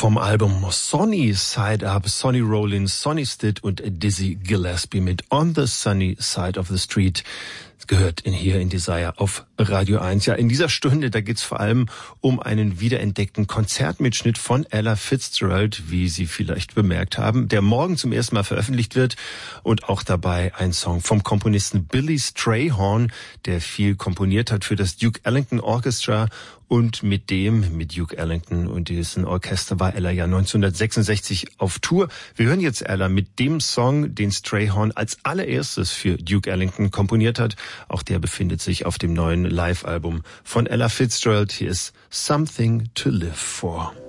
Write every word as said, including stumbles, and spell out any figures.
Vom Album Sonny Side Up, Sonny Rollins, Sonny Stitt und Dizzy Gillespie mit On the Sunny Side of the Street. Das gehört in hier in Desire auf Radio eins. Ja, in dieser Stunde, da geht's vor allem um einen wiederentdeckten Konzertmitschnitt von Ella Fitzgerald, wie Sie vielleicht bemerkt haben, der morgen zum ersten Mal veröffentlicht wird, und auch dabei ein Song vom Komponisten Billy Strayhorn, der viel komponiert hat für das Duke Ellington Orchestra, und mit dem, mit Duke Ellington und diesem Orchester war Ella ja neunzehnhundertsechsundsechzig auf Tour. Wir hören jetzt Ella mit dem Song, den Strayhorn als allererstes für Duke Ellington komponiert hat. Auch der befindet sich auf dem neuen Live-Album von Ella Fitzgerald. Hier ist Something to Live For.